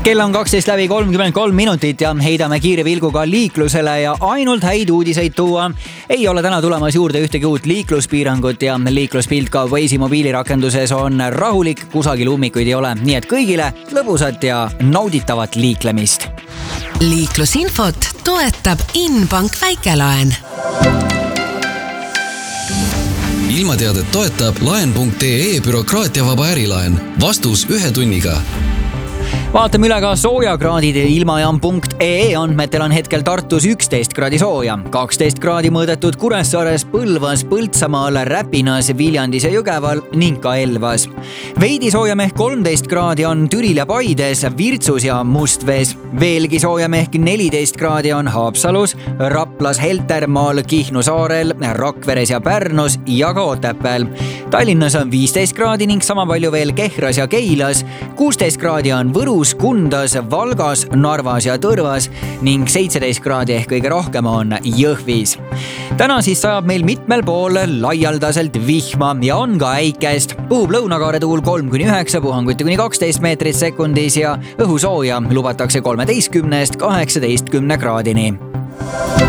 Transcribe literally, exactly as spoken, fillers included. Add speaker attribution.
Speaker 1: Kell on kaksteist läbi kolmkümmend kolm minutit ja heidame kiire vilguga liiklusele ja ainult häid uudiseid tuua. Ei ole täna tulemas juurde ühtegi uut liikluspiirangut ja liikluspilt ka Waze'i mobiilirakenduses on rahulik, kusagil ummikuid ei ole. Nii et kõigile lõbusat ja nauditavat liiklemist.
Speaker 2: Liiklusinfot toetab Inbank väikelaen.
Speaker 3: Ilmateadet toetab laen punkt ee bürokraatiavaba ärilaen. Vastus ühe tunniga.
Speaker 1: Vaatame üle ka soojakraadid. Ilmajaam punkt ee andmetel on hetkel Tartus üksteist kraadi sooja, kaksteist kraadi mõõdetud Kuressaares, Põlvas, Põltsamaal, Räpinas, Viljandis ja Jõgeval ning ka Elvas. Veidi soojem ehk kolmteist kraadi on Türil ja Paides, Virtsus ja Mustvees. Veelgi soojem ehk neliteist kraadi on Haapsalus, Raplas, Heltermaal, Kihnu saarel, Rakveres ja Pärnus ja ka Otepääl. Tallinnas on viisteist kraadi ning sama palju veel Kehras ja Keilas. kuusteist kraadi on Võrus, Kundas, Valgas, Narvas ja Tõrvas ning seitseteist kraadi ehk kõige rohkem on Jõhvis. Täna siis sajab meil mitmel pool laialdaselt vihma ja on ka äikest. Puhub lõunakaare tuul kolm kuni üheksa, puhanguti kuni kaksteist meetrit sekundis ja õhusooja lubatakse kolmeteistkümnest kaheksateistkümne kraadini.